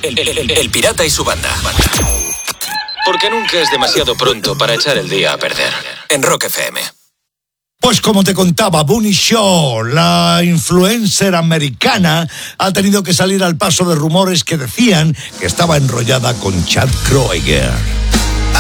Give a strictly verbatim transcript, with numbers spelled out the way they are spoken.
El, el, el pirata y su banda. Porque nunca es demasiado pronto para echar el día a perder. En Rock F M. Pues como te contaba, Bunny Shaw, la influencer americana, ha tenido que salir al paso de rumores que decían que estaba enrollada con Chad Kroeger.